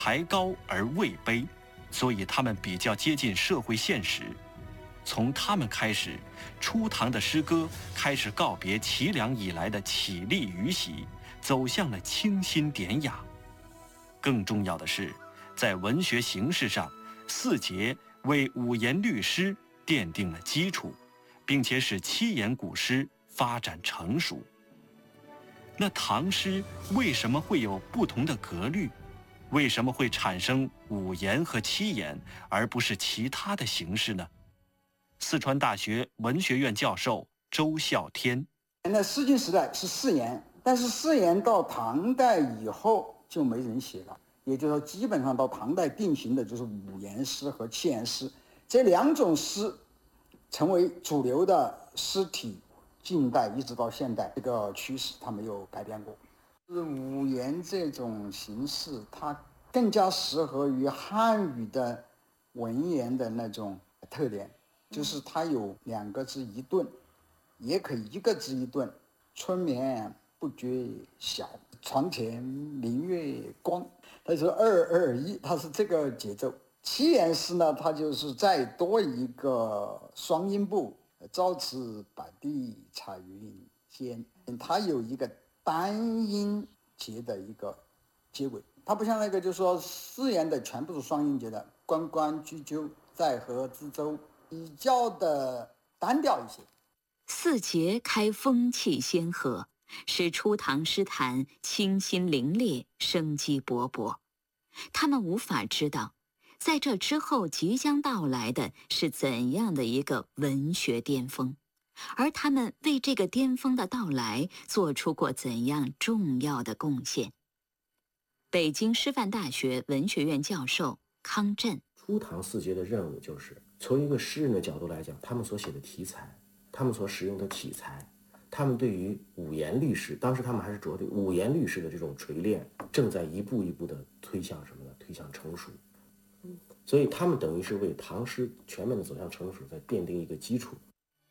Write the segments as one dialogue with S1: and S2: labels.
S1: 抬高而位卑，所以他们比较接近社会现实。从他们开始，初唐的诗歌开始告别齐梁以来的绮丽语喜，走向了清新典雅。更重要的是，在文学形式上，四节为五言律诗奠定了基础，并且使七言古诗发展成熟。那唐诗为什么会有不同的格律？为什么会产生五言和七言，而不是其他的形式呢？四川大学文学院教授周孝天：
S2: 那诗经时代是四言，但是四言到唐代以后就没人写了，也就是说，基本上到唐代定型的就是五言诗和七言诗这两种诗成为主流的诗体。近代一直到现代，这个趋势它没有改变过。五言这种形式，它更加适合于汉语的文言的那种特点，就是它有两个字一顿，也可以一个字一顿。春眠不觉晓，床前明月光，它是二二一，它是这个节奏。七言诗呢，它就是再多一个双音部，朝辞白帝彩云间，它有一个单音节的一个结尾，它不像那个就是说四言的全部是双音节的，关关雎鸠，在河之洲，比较的单调一些。
S3: 四节开风气先河，使初唐诗坛清新凌冽，生机勃勃。他们无法知道，在这之后即将到来的是怎样的一个文学巅峰，而他们为这个巅峰的到来做出过怎样重要的贡献。北京师范大学文学院教授康震：
S4: 初唐四节的任务就是从一个诗人的角度来讲，他们所写的题材，他们所使用的体裁，他们对于五言律诗，当时他们还是着对五言律诗的这种锤炼，正在一步一步的推向什么呢？推向成熟。所以他们等于是为唐诗全面的走向成熟在奠定一个基础。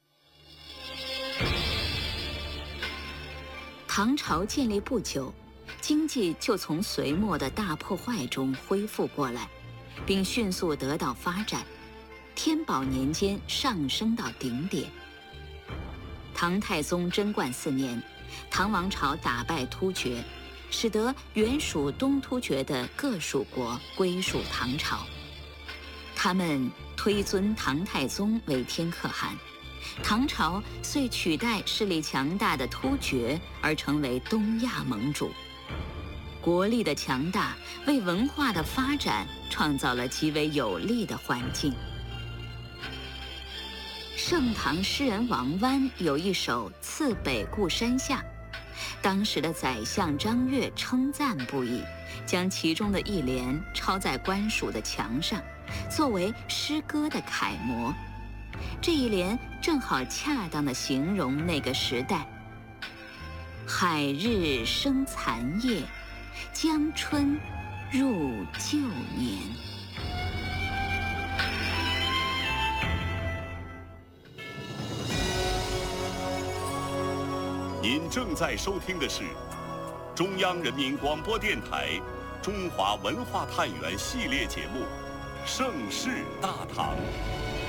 S3: 唐朝建立不久，经济就从隋末的大破坏中恢复过来，并迅速得到发展。天宝年间上升到顶点。唐太宗贞观4年，唐王朝打败突厥，使得原属东突厥的各属国归属唐朝。他们推尊唐太宗为天可汗，唐朝遂取代势力强大的突厥而成为东亚盟主。国力的强大为文化的发展创造了极为有利的环境。盛唐诗人王湾有一首《次北固山下》，当时的宰相张悦称赞不已，将其中的一联抄在官署的墙上，作为诗歌的楷模。这一联正好恰当地形容那个时代：海日生残夜，江春入旧年。
S5: 您正在收听的是中央人民广播电台中华文化探源系列节目《盛世大唐》。